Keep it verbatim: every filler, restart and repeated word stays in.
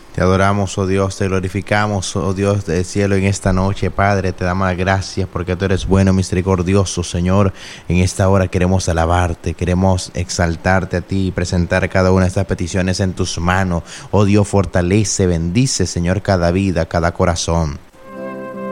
Te adoramos, oh Dios, te glorificamos, oh Dios del cielo, en esta noche, Padre, te damos las gracias porque tú eres bueno, misericordioso, Señor. En esta hora queremos alabarte, queremos exaltarte a ti y presentar cada una de estas peticiones en tus manos. Oh Dios, fortalece, bendice, Señor, cada vida, cada corazón.